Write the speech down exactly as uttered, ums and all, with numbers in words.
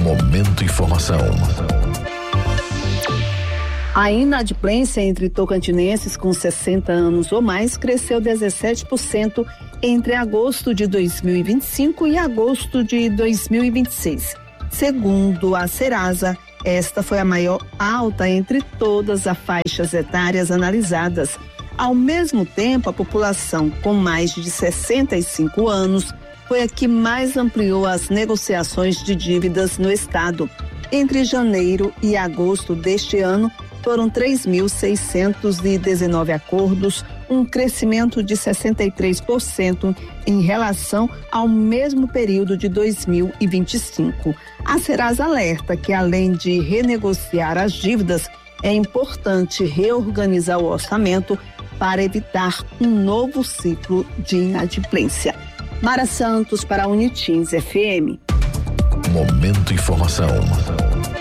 Momento Informação. A inadimplência entre tocantinenses com sessenta anos ou mais cresceu dezessete por cento entre agosto de dois mil e vinte e cinco e agosto de dois mil e vinte e seis. Segundo a Serasa, esta foi a maior alta entre todas as faixas etárias analisadas. Ao mesmo tempo, a população com mais de sessenta e cinco anos foi a que mais ampliou as negociações de dívidas no estado. Entre janeiro e agosto deste ano, foram três mil seiscentos e dezenove acordos, um crescimento de sessenta e três por cento em relação ao mesmo período de dois mil e vinte e cinco. A Serasa alerta que, além de renegociar as dívidas, é importante reorganizar o orçamento para evitar um novo ciclo de inadimplência. Mara Santos para a Unitins F M. Momento Informação.